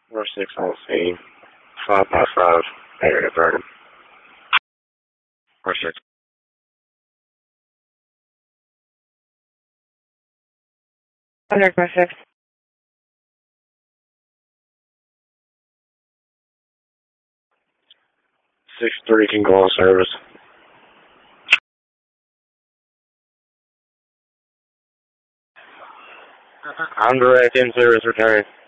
Or 6 on scene. 5 by 5 area burden. Or 6. Under by 6. 6-3 can go on service. I'm direct in service return.